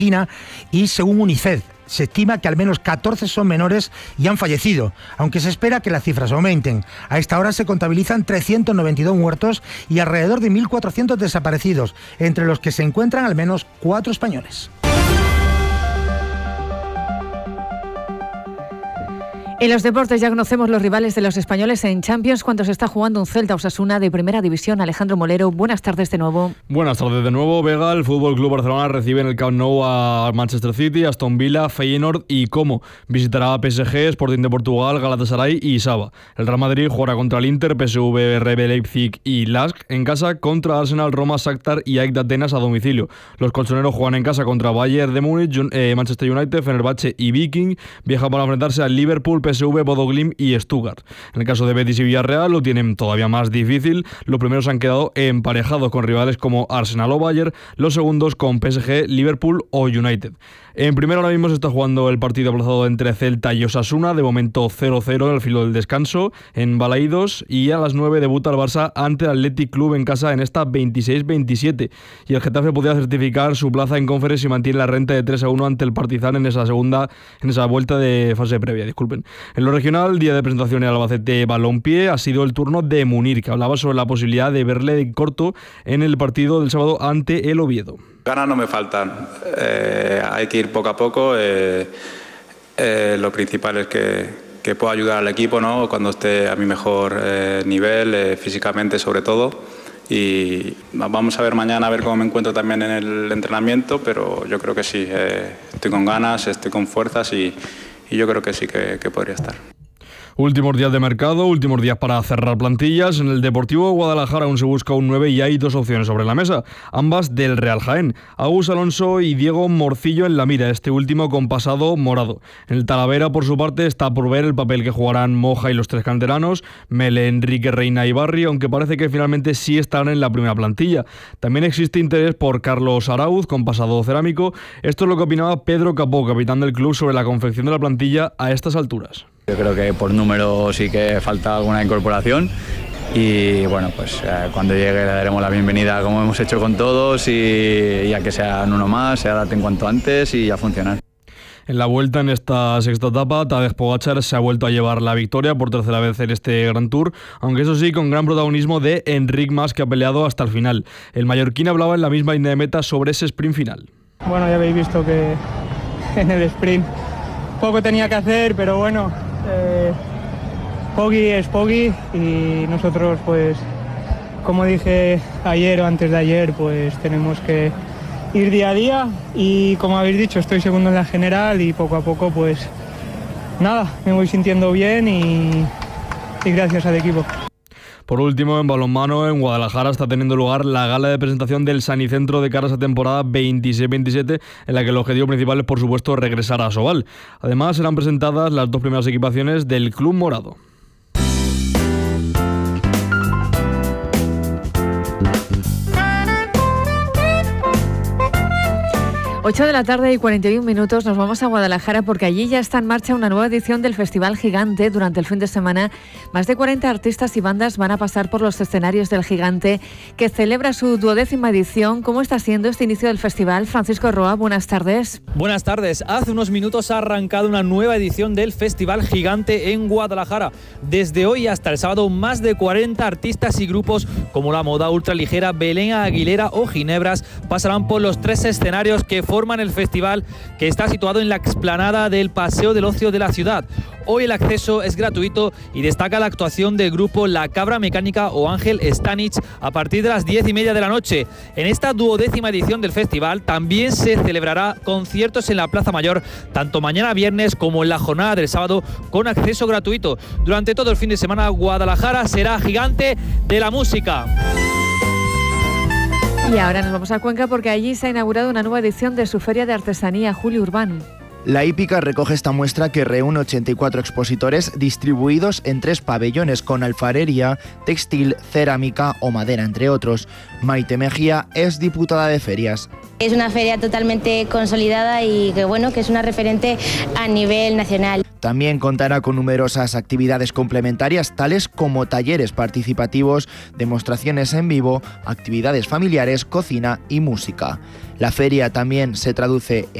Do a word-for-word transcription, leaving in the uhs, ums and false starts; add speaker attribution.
Speaker 1: y según UNICEF se estima que al menos catorce son menores y han fallecido, aunque se espera que las cifras aumenten. A esta hora se contabilizan trescientos noventa y dos muertos y alrededor de mil cuatrocientos desaparecidos, entre los que se encuentran al menos cuatro españoles.
Speaker 2: En los deportes ya conocemos los rivales de los españoles en Champions cuando se está jugando un Celta Osasuna de Primera División. Alejandro Molero, buenas tardes de nuevo.
Speaker 3: Buenas tardes de nuevo. Vega, el F C Barcelona recibe en el Camp Nou a Manchester City, Aston Villa, Feyenoord y Como. Visitará a P S G, Sporting de Portugal, Galatasaray y Saba. El Real Madrid jugará contra el Inter, P S V, R B Leipzig y Lask en casa contra Arsenal, Roma, Shakhtar y A E K de Atenas a domicilio. Los colchoneros juegan en casa contra Bayern de Múnich, eh, Manchester United, Fenerbahce y Viking. Viajan para enfrentarse al Liverpool, P S V, Bodo Glimt y Stuttgart. En el caso de Betis y Villarreal lo tienen todavía más difícil. Los primeros han quedado emparejados con rivales como Arsenal o Bayern, los segundos con P S G, Liverpool o United. En primero ahora mismo se está jugando el partido aplazado entre Celta y Osasuna, de momento cero cero al filo del descanso en Balaídos, y a las nueve debuta el Barça ante el Athletic Club en casa en esta veintiséis veintisiete, y el Getafe podría certificar su plaza en Conference y mantiene la renta de tres a uno ante el Partizan en esa segunda, en esa vuelta de fase previa, disculpen. En lo regional, día de presentación en Albacete Balompié, ha sido el turno de Munir, que hablaba sobre la posibilidad de verle de corto en el partido del sábado ante el Oviedo.
Speaker 4: Ganas no me faltan, eh, hay que ir poco a poco, eh, eh, lo principal es que, que pueda ayudar al equipo, ¿no? Cuando esté a mi mejor eh, nivel, eh, físicamente sobre todo, y vamos a ver mañana a ver cómo me encuentro también en el entrenamiento, pero yo creo que sí, eh, estoy con ganas, estoy con fuerzas y, y yo creo que sí que, que podría estar.
Speaker 3: Últimos días de mercado, últimos días para cerrar plantillas. En el Deportivo Guadalajara aún se busca un nueve y hay dos opciones sobre la mesa, ambas del Real Jaén. Agus Alonso y Diego Morcillo en la mira, este último con pasado morado. En el Talavera, por su parte, está por ver el papel que jugarán Moja y los tres canteranos, Mele, Enrique, Reina y Barri, aunque parece que finalmente sí estarán en la primera plantilla. También existe interés por Carlos Arauz, con pasado cerámico. Esto es lo que opinaba Pedro Capó, capitán del club, sobre la confección de la plantilla a estas alturas.
Speaker 5: Yo creo que por número sí que falta alguna incorporación y bueno, pues eh, cuando llegue le daremos la bienvenida como hemos hecho con todos y ya que sean uno más, se adapten cuanto antes y a funcionar.
Speaker 3: En la vuelta en esta sexta etapa, Tadej Pogačar se ha vuelto a llevar la victoria por tercera vez en este Grand Tour, aunque eso sí, con gran protagonismo de Enric Mas, que ha peleado hasta el final. El mallorquín hablaba en la misma línea de meta sobre ese sprint final.
Speaker 6: Bueno, ya habéis visto que en el sprint poco tenía que hacer, pero bueno, eh, Poggi es Poggi y nosotros, pues, como dije ayer o antes de ayer, pues tenemos que ir día a día y, como habéis dicho, estoy segundo en la general y poco a poco, pues nada, me voy sintiendo bien y, y gracias al equipo.
Speaker 3: Por último, en balonmano, en Guadalajara está teniendo lugar la gala de presentación del Sanicentro de cara a esta temporada veintiséis veintisiete, en la que el objetivo principal es, por supuesto, regresar a Asobal. Además, serán presentadas las dos primeras equipaciones del Club Morado.
Speaker 2: ocho de la tarde y cuarenta y un minutos, nos vamos a Guadalajara porque allí ya está en marcha una nueva edición del Festival Gigante. Durante el fin de semana, más de cuarenta artistas y bandas van a pasar por los escenarios del Gigante, que celebra su duodécima edición. ¿Cómo está siendo este inicio del festival? Francisco Roa, buenas tardes.
Speaker 7: Buenas tardes. Hace unos minutos ha arrancado una nueva edición del Festival Gigante en Guadalajara. Desde hoy hasta el sábado, más de cuarenta artistas y grupos como la moda ultraligera, Belén Aguilera o Ginebras pasarán por los tres escenarios que forman el festival, que está situado en la explanada del Paseo del Ocio de la ciudad. Hoy el acceso es gratuito y destaca la actuación del grupo La Cabra Mecánica o Ángel Stanich a partir de las diez y media de la noche. En esta duodécima edición del festival también se celebrará conciertos en la Plaza Mayor, tanto mañana viernes como en la jornada del sábado, con acceso gratuito. Durante todo el fin de semana, Guadalajara será Gigante de la música.
Speaker 2: Y ahora nos vamos a Cuenca porque allí se ha inaugurado una nueva edición de su Feria de Artesanía, Julio Urbán.
Speaker 8: La hípica recoge esta muestra que reúne ochenta y cuatro expositores distribuidos en tres pabellones con alfarería, textil, cerámica o madera, entre otros. Maite Mejía es diputada de ferias.
Speaker 9: Es una feria totalmente consolidada y que bueno, que es una referente a nivel nacional.
Speaker 8: También contará con numerosas actividades complementarias, tales como talleres participativos, demostraciones en vivo, actividades familiares, cocina y música. La feria también se traduce en